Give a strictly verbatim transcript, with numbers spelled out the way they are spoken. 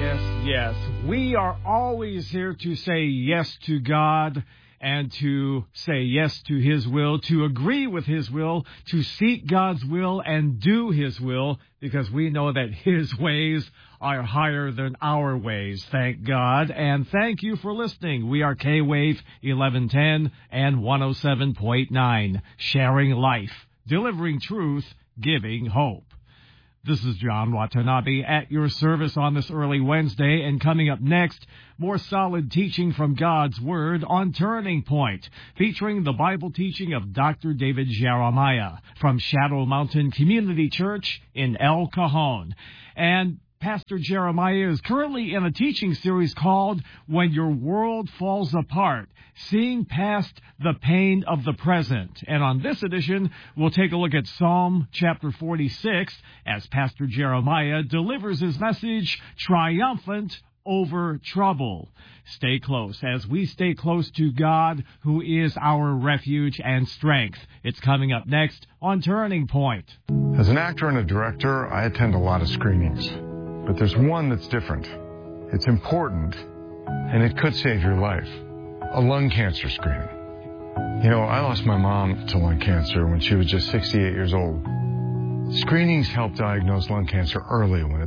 yes, yes. We are always here to say yes to God and to say yes to His will, to agree with His will, to seek God's will and do His will, because we know that His ways are higher than our ways. Thank God, and thank you for listening. We are K-Wave eleven ten and one oh seven point nine, sharing life, delivering truth, giving hope. This is John Watanabe at your service on this early Wednesday, and coming up next, more solid teaching from God's Word on Turning Point, featuring the Bible teaching of Doctor David Jeremiah from Shadow Mountain Community Church in El Cajon. And Pastor Jeremiah is currently in a teaching series called When Your World Falls Apart, Seeing Past the Pain of the Present. And on this edition, we'll take a look at Psalm chapter forty-six as Pastor Jeremiah delivers his message, Triumphant Over Trouble. Stay close as we stay close to God, who is our refuge and strength. It's coming up next on Turning Point. As an actor and a director, I attend a lot of screenings. But there's one that's different. It's important, and it could save your life. A lung cancer screening. You know, I lost my mom to lung cancer when she was just sixty-eight years old. Screenings help diagnose lung cancer early when it's